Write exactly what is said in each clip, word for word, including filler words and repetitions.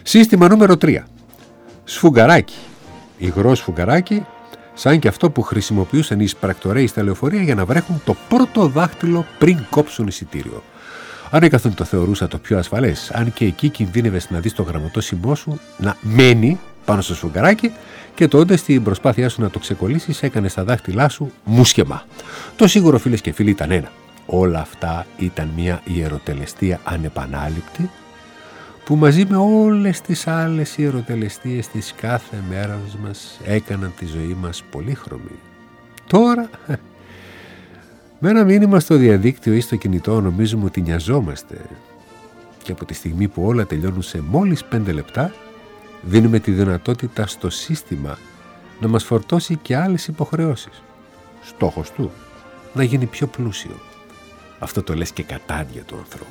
Σύστημα νούμερο τρία. Σφουγγαράκι. Υγρό σφουγγαράκι, σαν και αυτό που χρησιμοποιούσαν οι εισπρακτορέοι στα λεωφορεία για να βρέχουν το πρώτο δάχτυλο πριν κόψουν εισιτήριο. Ανέκαθεν το θεωρούσα το πιο ασφαλές, αν και εκεί κινδύνευες να δεις το γραμματόσημό σου να μένει πάνω στο σφουγγαράκι και τότε στην προσπάθειά σου να το ξεκολλήσεις έκανες τα δάχτυλά σου μουσκεμά. Το σίγουρο, φίλες και φίλοι, ήταν ένα. Όλα αυτά ήταν μια ιεροτελεστία ανεπανάληπτη που μαζί με όλες τις άλλες ιεροτελεστίες της κάθε μέρας μας έκαναν τη ζωή μας πολύχρωμη. Τώρα, με ένα μήνυμα στο διαδίκτυο ή στο κινητό νομίζουμε ότι νοιαζόμαστε και από τη στιγμή που όλα τελειώνουν σε μόλις πέντε λεπτά δίνουμε τη δυνατότητα στο σύστημα να μας φορτώσει και άλλες υποχρεώσεις. Στόχος του, να γίνει πιο πλούσιο. Αυτό το λες και κατάδια του ανθρώπου.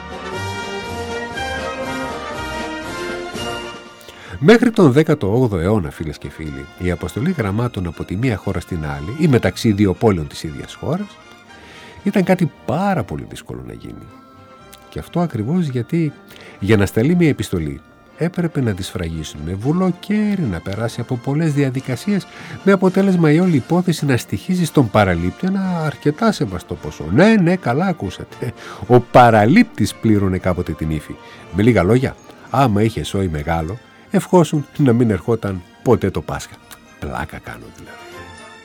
Μέχρι τον δέκατο όγδοο αιώνα, φίλες και φίλοι, η αποστολή γραμμάτων από τη μία χώρα στην άλλη ή μεταξύ δύο πόλεων της ίδιας χώρας ήταν κάτι πάρα πολύ δύσκολο να γίνει. Και αυτό ακριβώς γιατί για να σταλεί μια επιστολή έπρεπε να τη σφραγίσουν με βουλοκαίρι, να περάσει από πολλές διαδικασίες, με αποτέλεσμα η όλη υπόθεση να στοιχίζει στον παραλήπτη ένα αρκετά σεβαστό ποσό. Ναι, ναι, καλά ακούσατε. Ο παραλήπτης πλήρωνε κάποτε την ύφη. Με λίγα λόγια, άμα είχε σόι μεγάλο, ευχόσουν να μην ερχόταν ποτέ το Πάσχα. Πλάκα κάνω δηλαδή.